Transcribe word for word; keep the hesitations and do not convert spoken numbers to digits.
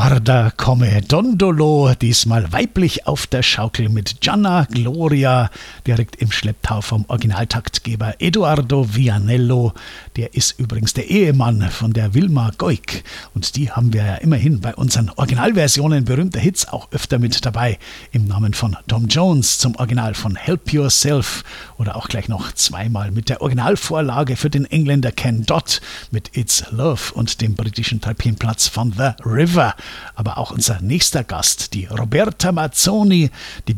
Guarda come Dondolo, diesmal weiblich auf der Schaukel mit Gianna Gloria, direkt im Schlepptau vom Originaltaktgeber Edoardo Vianello. Der ist übrigens der Ehemann von der Vilma Goik und die haben wir ja immerhin bei unseren Originalversionen berühmter Hits auch öfter mit dabei, im Namen von Tom Jones zum Original von Help Yourself oder auch gleich noch zweimal mit der Originalvorlage für den Engländer Ken Dodd mit It's Love und dem britischen Trapinplatz von The River. Aber auch unser nächster Gast, die Roberta Mazzoni, die